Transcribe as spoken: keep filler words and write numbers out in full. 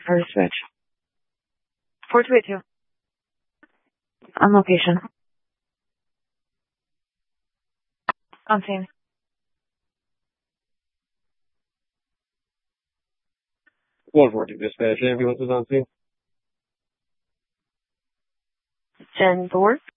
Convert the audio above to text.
First switch. four two eight two. On location. On scene. one forty dispatch. Ambulance is on scene. ten four.